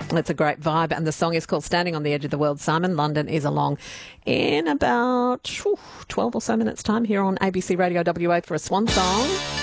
It's a great vibe, and the song is called Standing on the Edge of the World. Simon London is along in about 12 or so minutes' time here on ABC Radio WA for a swan song.